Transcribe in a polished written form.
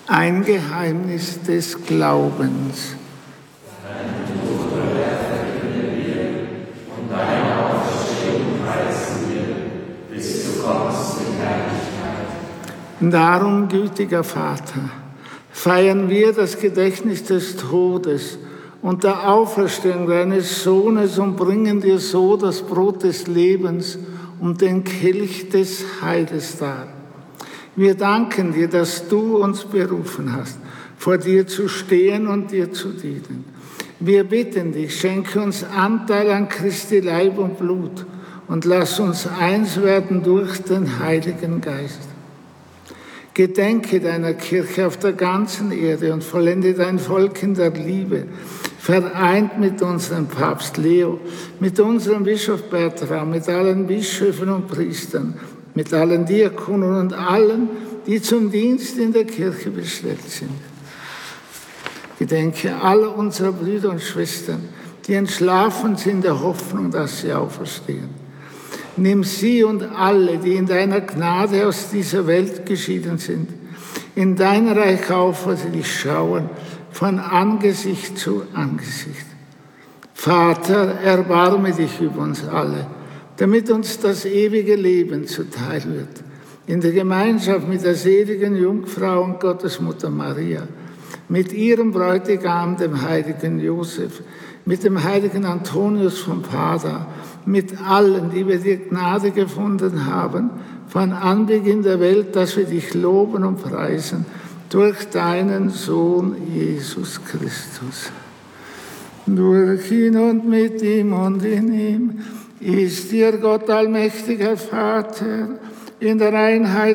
Ein Geheimnis des Glaubens. Darum, gütiger Vater, feiern wir das Gedächtnis des Todes und der Auferstehung deines Sohnes und bringen dir so das Brot des Lebens und den Kelch des Heiles dar. Wir danken dir, dass du uns berufen hast, vor dir zu stehen und dir zu dienen. Wir bitten dich, schenke uns Anteil an Christi Leib und Blut und lass uns eins werden durch den Heiligen Geist. Gedenke deiner Kirche auf der ganzen Erde und vollende dein Volk in der Liebe, vereint mit unserem Papst Leo, mit unserem Bischof Bertram, mit allen Bischöfen und Priestern, mit allen Diakonen und allen, die zum Dienst in der Kirche bestellt sind. Gedenke aller unserer Brüder und Schwestern, die entschlafen sind in der Hoffnung, dass sie auferstehen. Nimm sie und alle, die in deiner Gnade aus dieser Welt geschieden sind, in dein Reich auf, wo sie dich schauen, von Angesicht zu Angesicht. Vater, erbarme dich über uns alle, damit uns das ewige Leben zuteil wird. In der Gemeinschaft mit der seligen Jungfrau und Gottesmutter Maria, mit ihrem Bräutigam, dem heiligen Josef, mit dem heiligen Antonius von Pada, mit allen, die wir dir Gnade gefunden haben, von Anbeginn der Welt, dass wir dich loben und preisen, durch deinen Sohn Jesus Christus. Durch ihn und mit ihm und in ihm ist dir Gott allmächtiger Vater, in der Einheit